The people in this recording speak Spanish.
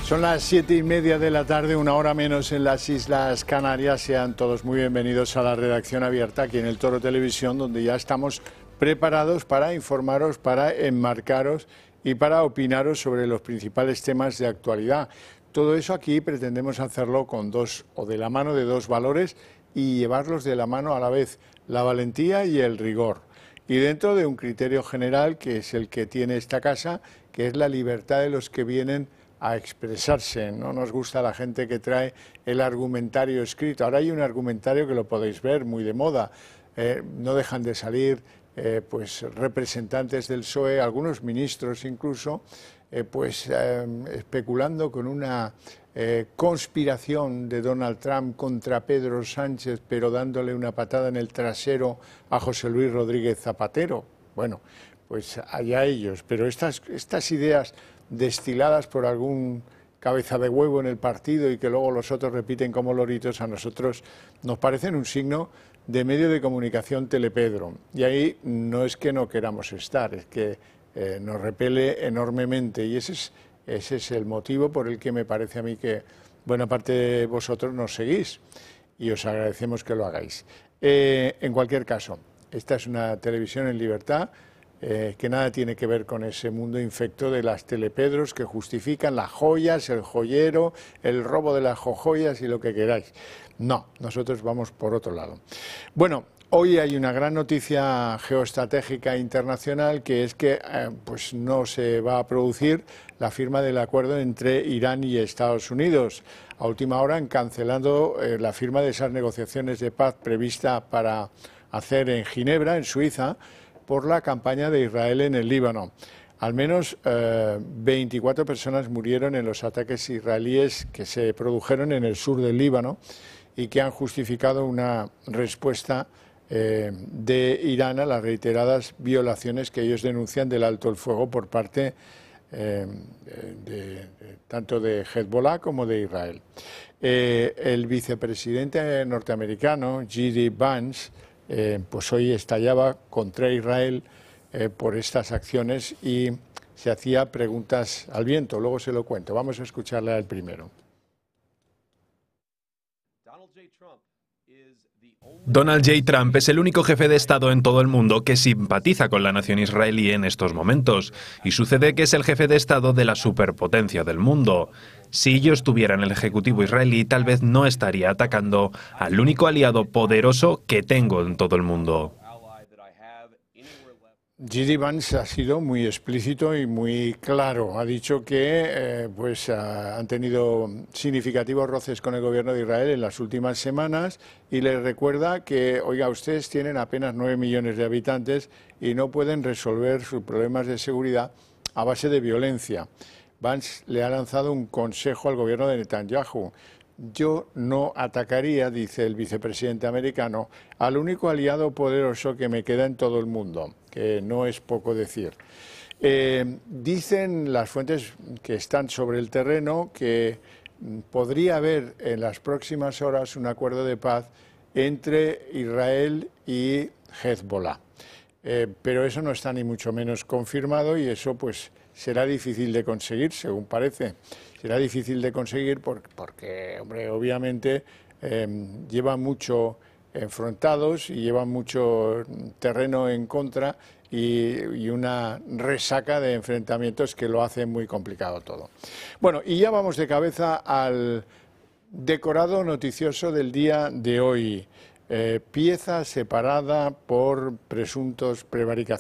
Son las 7:30 de la tarde, una hora menos en las Islas Canarias. Sean todos muy bienvenidos a la redacción abierta aquí en el Toro Televisión, donde ya estamos preparados para informaros, para enmarcaros y para opinaros sobre los principales temas de actualidad. Todo eso aquí pretendemos hacerlo con dos, o de la mano de dos valores, y llevarlos de la mano a la vez, la valentía y el rigor. Y dentro de un criterio general que es el que tiene esta casa, que es la libertad de los que vienen a expresarse. No nos gusta la gente que trae el argumentario escrito. Ahora hay un argumentario que lo podéis ver, muy de moda. No dejan de salir pues representantes del PSOE, algunos ministros incluso, especulando con una conspiración de Donald Trump contra Pedro Sánchez, pero dándole una patada en el trasero a José Luis Rodríguez Zapatero. Bueno, pues allá ellos. Pero estas ideas destiladas por algún cabeza de huevo en el partido y que luego los otros repiten como loritos, a nosotros nos parecen un signo de medio de comunicación telepedro. Y ahí no es que no queramos estar, es que nos repele enormemente, y ese es el motivo por el que me parece a mí que buena parte de vosotros nos seguís, y os agradecemos que lo hagáis. En cualquier caso, esta es una televisión en libertad, que nada tiene que ver con ese mundo infecto de las telepedros que justifican las joyas, el joyero, el robo de las joyas y lo que queráis. No, nosotros vamos por otro lado. Bueno, hoy hay una gran noticia geoestratégica internacional, que es que pues no se va a producir la firma del acuerdo entre Irán y Estados Unidos. A última hora han cancelado la firma de esas negociaciones de paz prevista para hacer en Ginebra, en Suiza, por la campaña de Israel en el Líbano. Al menos 24 personas murieron en los ataques israelíes que se produjeron en el sur del Líbano y que han justificado una respuesta de Irán a las reiteradas violaciones que ellos denuncian del alto el fuego por parte tanto de Hezbollah como de Israel. El vicepresidente norteamericano, J.D. Vance, pues hoy estallaba contra Israel por estas acciones y se hacía preguntas al viento. Luego se lo cuento. Vamos a escucharle al primero. Donald J. Trump es el único jefe de Estado en todo el mundo que simpatiza con la nación israelí en estos momentos, y sucede que es el jefe de Estado de la superpotencia del mundo. Si yo estuviera en el Ejecutivo israelí, tal vez no estaría atacando al único aliado poderoso que tengo en todo el mundo. J.D. Vance ha sido muy explícito y muy claro. Ha dicho que han tenido significativos roces con el gobierno de Israel en las últimas semanas, y les recuerda que, oiga, ustedes tienen apenas 9 millones de habitantes y no pueden resolver sus problemas de seguridad a base de violencia. Vance le ha lanzado un consejo al gobierno de Netanyahu. Yo no atacaría, dice el vicepresidente americano, al único aliado poderoso que me queda en todo el mundo, que no es poco decir. Dicen las fuentes que están sobre el terreno que podría haber en las próximas horas un acuerdo de paz entre Israel y Hezbollah. Pero eso no está ni mucho menos confirmado, y eso pues será difícil de conseguir, según parece. Será difícil de conseguir porque hombre, obviamente llevan mucho enfrentados y llevan mucho terreno en contra y una resaca de enfrentamientos que lo hace muy complicado todo. Bueno, y ya vamos de cabeza al decorado noticioso del día de hoy. Pieza separada por presuntos prevaricaciones.